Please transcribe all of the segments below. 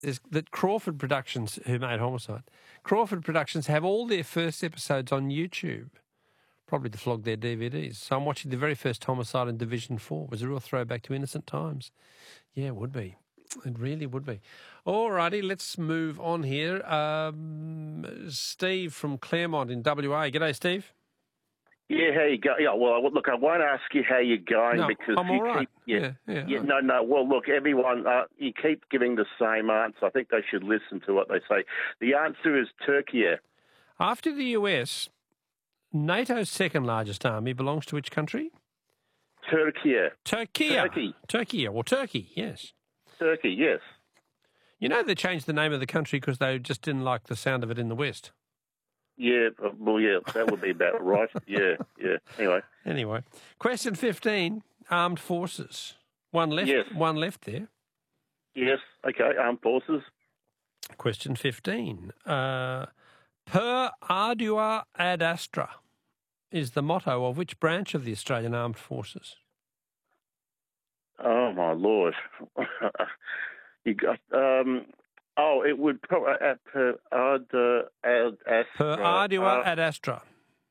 is that Crawford Productions, who made Homicide, Crawford Productions have all their first episodes on YouTube, probably to flog their DVDs. So I'm watching the very first Homicide in Division 4. It was a real throwback to innocent times. Yeah, it would be. It really would be. All righty, let's move on here. Steve from Claremont in WA. G'day, Steve. Yeah, how you go? Yeah, well, look, I won't ask you how you're going because I'm all right. No. Well, look, everyone, you keep giving the same answer. I think they should listen to what they say. The answer is Turkey. After the US, NATO's second largest army belongs to which country? Turkey. Turkey, or Turkey, yes. Turkey, yes. You know they changed the name of the country because they just didn't like the sound of it in the West. Yeah, well, yeah, that would be about right. Yeah. Anyway, question 15, armed forces. One left there. Yes, okay, armed forces. Question 15. Per ardua ad astra is the motto of which branch of the Australian Armed Forces? Oh, my Lord. You got... it would probably per ardua ad astra. Per ardua ad astra.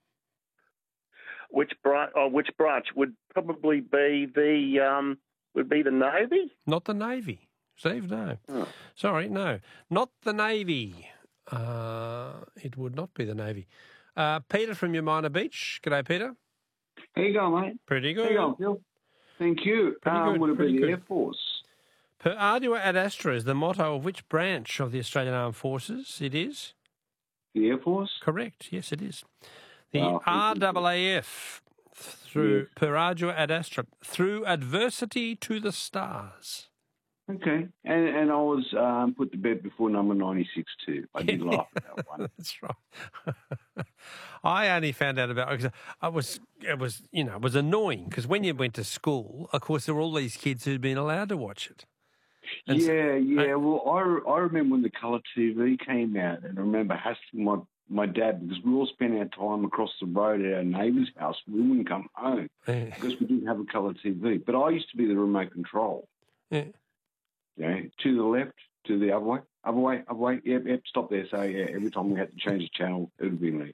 Which branch would probably be the Navy? Not the Navy, Steve. No, sorry, no, not the Navy. It would not be the Navy. Peter from Umina Beach. G'day, Peter. How you going, mate? Pretty good. How you going, Phil? Thank you. Would it be the Air Force? Per ardua ad astra is the motto of which branch of the Australian Armed Forces? It is? The Air Force? Correct. Yes, it is. The RAAF, per ardua ad astra, through adversity to the stars. Okay. And I was put to bed before number 96 too. I did laugh at that one. That's right. I only found out about it because it was annoying because when you went to school, of course, there were all these kids who'd been allowed to watch it. And Well, I remember when the colour TV came out, and I remember hassling my dad because we all spent our time across the road at our neighbour's house. We wouldn't come home because we didn't have a colour TV. But I used to be the remote control. Yeah. To the left, to the other way, yep, stop there. So, yeah, every time we had to change the channel, it would be me.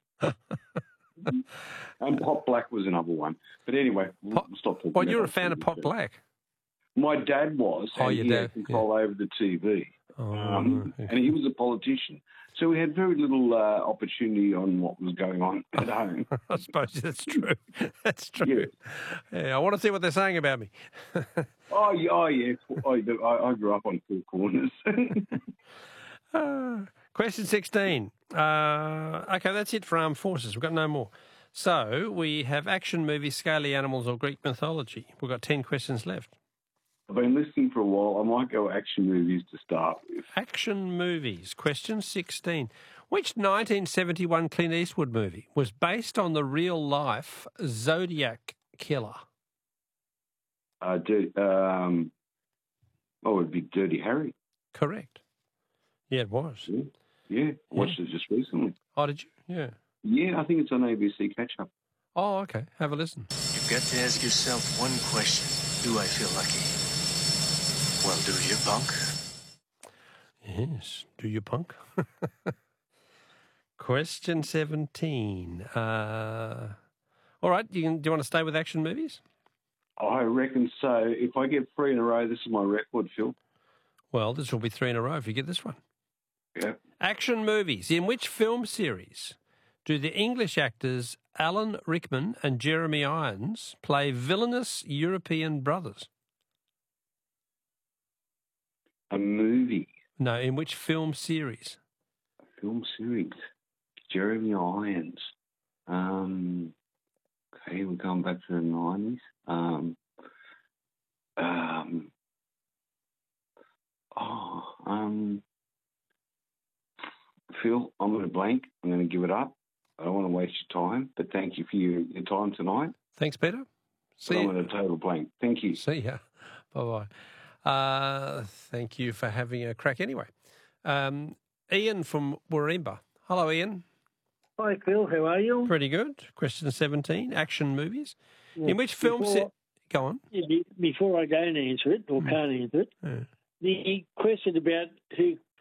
And Pop Black was another one. But anyway, we'll stop talking. Well, you're a fan of Pop Black? My dad was, and he had control over the TV. And he was a politician. So we had very little opportunity on what was going on at home. I suppose that's true. That's true. Yeah, I want to see what they're saying about me. Yeah. I grew up on four corners. Question 16. Okay, that's it for armed forces. We've got no more. So we have action movies, scaly animals, or Greek mythology. We've got 10 questions left. I've been listening for a while. I might go action movies to start with. Action movies. Question 16. Which 1971 Clint Eastwood movie was based on the real-life Zodiac killer? It would be Dirty Harry. Correct. Yeah, it was. Yeah. I watched it just recently. Oh, did you? Yeah. Yeah, I think it's on ABC Catch-Up. Oh, okay. Have a listen. You've got to ask yourself one question. Do I feel lucky? Well, do you, punk? Yes, do you, punk? Question 17. All right, do you want to stay with action movies? I reckon so. If I get 3 in a row, this is my record, Phil. Well, this will be 3 in a row if you get this one. Yeah. Action movies. In which film series do the English actors Alan Rickman and Jeremy Irons play villainous European brothers? A movie? No, in which film series? A film series. Jeremy Irons. Okay, we're going back to the 90s. Phil, I'm going to blank. I'm going to give it up. I don't want to waste your time, but thank you for your time tonight. Thanks, Peter. See I'm at a total blank. Thank you. See ya. Bye-bye. Thank you for having a crack anyway. Ian from Warringah. Hello, Ian. Hi, Phil. How are you? Pretty good. Question 17, action movies. Yeah, in which film... Go on. Before I go and answer it, or can't answer it, the question about who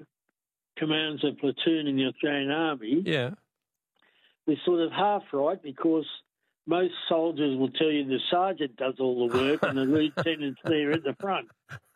commands a platoon in the Australian Army, Yeah. they're sort of half right because most soldiers will tell you the sergeant does all the work and the lieutenant's there at the front.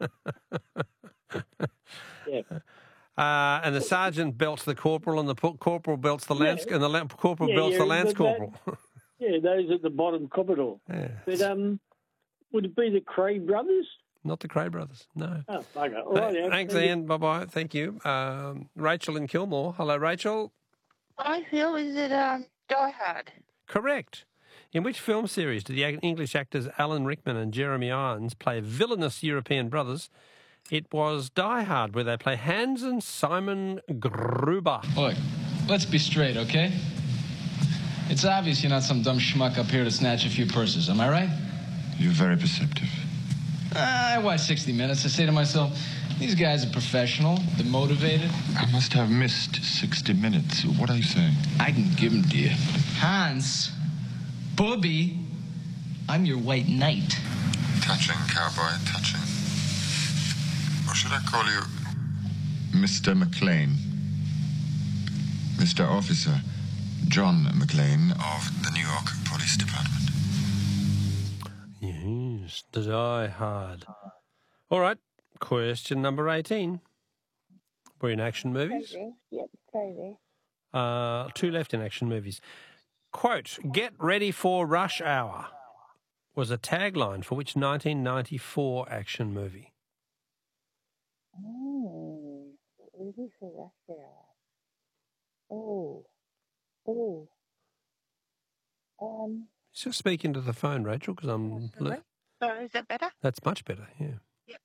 Yeah. And the sergeant belts the corporal, and the corporal belts the lance, and the corporal belts the lance corporal. Those at the bottom corridor. Yeah. But would it be the Cray brothers? Not the Cray brothers, no. Oh, okay. All right, Ian. Thanks, Ian. Bye-bye. Thank you. Rachel in Kilmore. Hello, Rachel. Hi, Phil. Is it Die Hard? Correct. In which film series did the English actors Alan Rickman and Jeremy Irons play villainous European brothers? It was Die Hard, where they play Hans and Simon Gruber. Look, let's be straight, okay? It's obvious you're not some dumb schmuck up here to snatch a few purses, am I right? You're very perceptive. I watch 60 Minutes. I say to myself, these guys are professional, they're motivated. I must have missed 60 Minutes. What are you saying? I can give them to you. Hans, Bobby, I'm your white knight. Touching, cowboy, touching. Or should I call you Mr. McLean? Mr. Officer John McLean of the New York Police Department. Yes, Die Hard. All right, question number 18. We're in action movies. Yep, stay there. 2 left in action movies. Quote, "Get ready for rush hour" was a tagline for which 1994 action movie? Ready for rush hour. Just speak into the phone, Rachel, because I'm... Sorry, is that better? That's much better, yeah. Yep.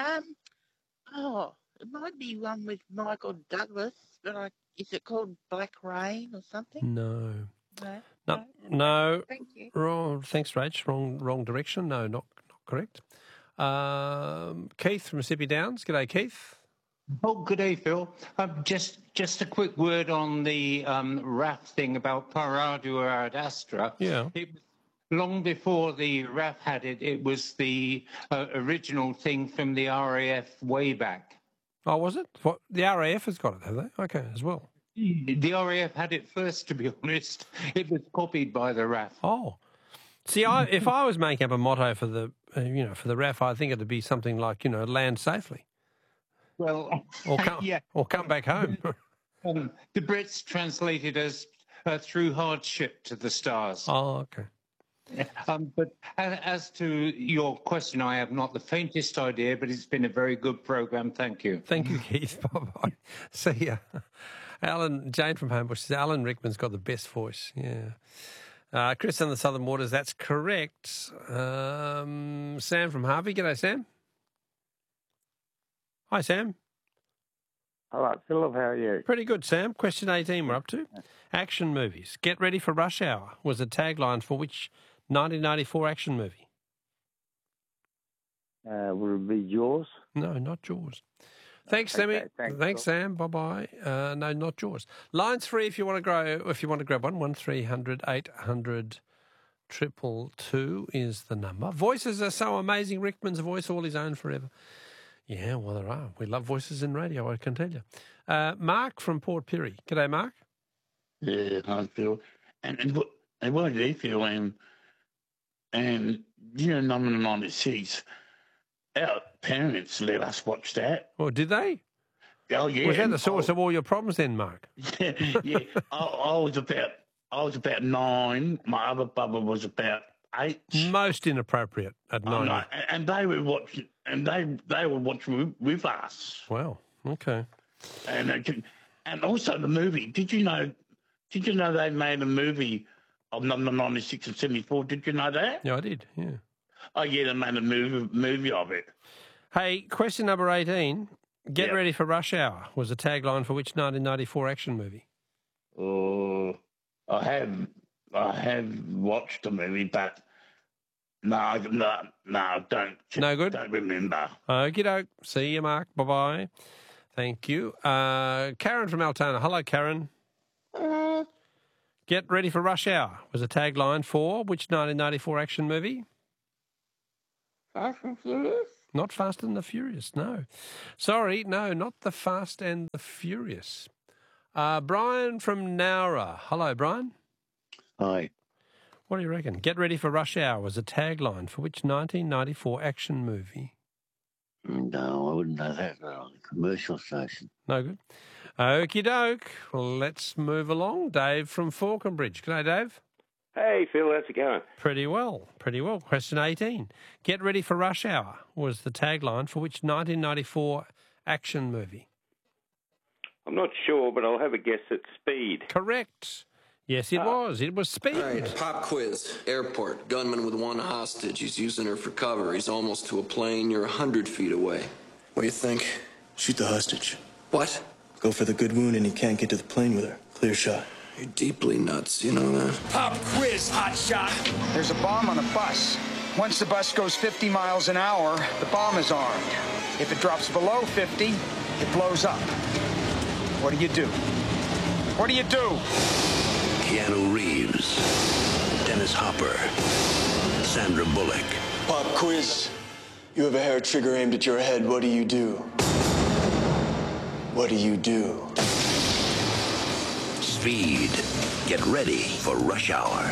It might be one with Michael Douglas, but is it called Black Rain or something? No. No. No. Thank you. Wrong. Thanks, Rach. Wrong direction. No, not correct. Keith from Mississippi Downs. G'day, Keith. Oh, good day, Phil. Just a quick word on the RAF thing about Paradua ad Astra. Yeah. It was long before the RAF had it. It was the original thing from the RAF way back. Oh, was it? What, the RAF has got it, have they? Okay, as well. The RAF had it first, to be honest. It was copied by the RAF. Oh. See, if I was making up a motto for the, for the RAF, I think it'd be something like, land safely. Well, or come back home. The Brits translated as through hardship to the stars. Oh, okay. But as to your question, I have not the faintest idea, but it's been a very good program. Thank you. Thank you, Keith. Bye-bye. See ya. Jane from Homebush says Alan Rickman's got the best voice. Yeah. Chris on the Southern Waters, that's correct. Sam from Harvey. G'day, Sam. Hi, Sam. Hello, Philip. How are you? Pretty good, Sam. Question 18 we're up to. Action movies. Get ready for rush hour was a tagline for which 1994 action movie? Would it be Jaws? No, not Jaws. Thanks, Sammy. Okay, thanks, Sam. Bye-bye. No, not Jaws. Lines free if you want to grab one. 1300 800 222 is the number. Voices are so amazing. Rickman's voice all his own forever. Yeah, well, there are. We love voices in radio, I can tell you. Mark from Port Pirie. G'day, Mark. Yeah, hi, Phil. And what did he feel? And number 96, our parents let us watch that. Oh, did they? Oh, yeah. Was that the source of all your problems then, Mark? Yeah. I was about 9. My other brother was about 8. Most inappropriate at 9. No, and they were watching. And they were watching with us. Wow. Okay. And also the movie. Did you know they made a movie of number 96 and 74? Did you know that? Yeah, I did. Yeah. Oh yeah, they made a movie of it. Hey, question number 18. Get ready for rush hour was a tagline for which 1994 action movie? Oh, I have watched the movie, but. No, don't. No good? Don't remember. Okie doke. See you, Mark. Bye-bye. Thank you. Karen from Altona. Hello, Karen. Get ready for rush hour was a tagline for which 1994 action movie? Fast and Furious? Not Fast and the Furious, no. Sorry, no, not the Fast and the Furious. Brian from Nowra. Hello, Brian. Hi. What do you reckon? Get ready for rush hour was a tagline for which 1994 action movie? No, I wouldn't know that. Commercial station. No good. Okie doke. Well, let's move along. Dave from Falconbridge. G'day, Dave. Hey, Phil, how's it going? Pretty well. Question 18. Get ready for rush hour was the tagline for which 1994 action movie? I'm not sure, but I'll have a guess at Speed. Correct. Yes, it was. It was Speed. All right, pop quiz. Airport. Gunman with one hostage. He's using her for cover. He's almost to a plane. You're 100 feet away. What do you think? Shoot the hostage. What? Go for the good wound and he can't get to the plane with her. Clear shot. You're deeply nuts, you know that? Pop quiz, hotshot. There's a bomb on a bus. Once the bus goes 50 miles an hour, the bomb is armed. If it drops below 50, it blows up. What do you do? What do you do? Keanu Reeves, Dennis Hopper, Sandra Bullock. Pop quiz. You have a hair trigger aimed at your head. What do you do? What do you do? Speed. Get ready for rush hour.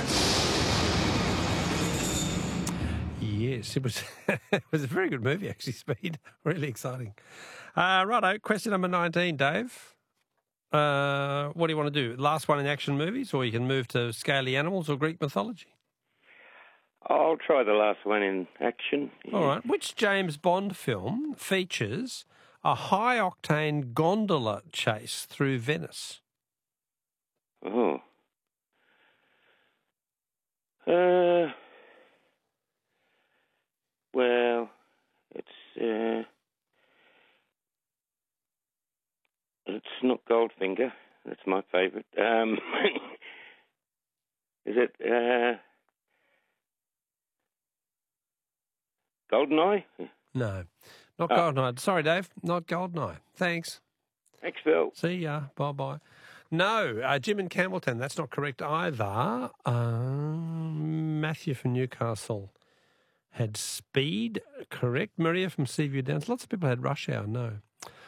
Yes, it was it was a very good movie, actually, Speed. Really exciting. Righto, question number 19, Dave. What do you want to do? Last one in action movies, or you can move to scaly animals or Greek mythology? I'll try the last one in action. All right. Which James Bond film features a high-octane gondola chase through Venice? Oh. Well, it's not Goldfinger. That's my favourite. Is it Goldeneye? No, not Goldeneye. Sorry, Dave, not Goldeneye. Thanks. Thanks, Phil. See ya. Bye-bye. No, Jim in Campbelltown. That's not correct either. Matthew from Newcastle had Speed, correct. Maria from Seaview Downs. Lots of people had Rush Hour, no.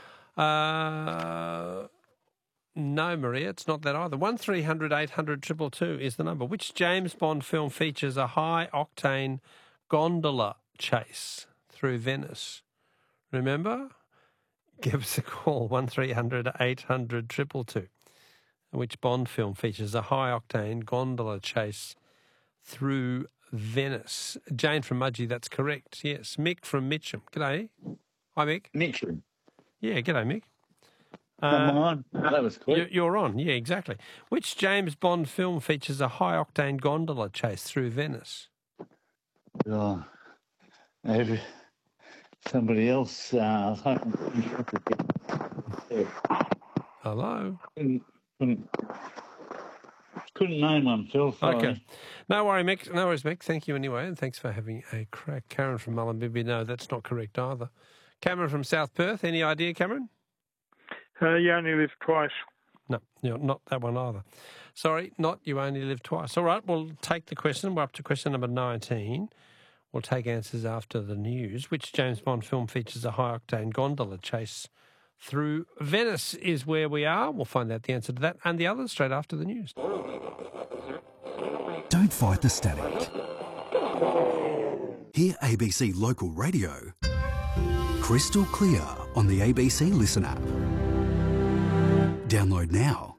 No, Maria, it's not that either. 1300 800 222 is the number. Which James Bond film features a high-octane gondola chase through Venice? Remember? Give us a call, 1300 800 222. Which Bond film features a high-octane gondola chase through Venice? Jane from Mudgee, that's correct. Yes. Mick from Mitcham. G'day. Hi, Mick. Mitcham. Yeah, g'day, Mick. Come on. That was quick. You're on. Yeah, exactly. Which James Bond film features a high-octane gondola chase through Venice? Oh, maybe somebody else. Hello? Couldn't name one, Phil. Sorry. Okay. No worries, Mick. Thank you anyway, and thanks for having a crack. Karen from Mullumbimby, no, that's not correct either. Cameron from South Perth, any idea, Cameron? You only live twice. No, not that one either. Sorry, not you only live twice. All right, we'll take the question. We're up to question number 19. We'll take answers after the news. Which James Bond film features a high-octane gondola chase through Venice is where we are. We'll find out the answer to that and the others straight after the news. Don't fight the static. Hear ABC Local Radio crystal clear on the ABC Listen app. Download now.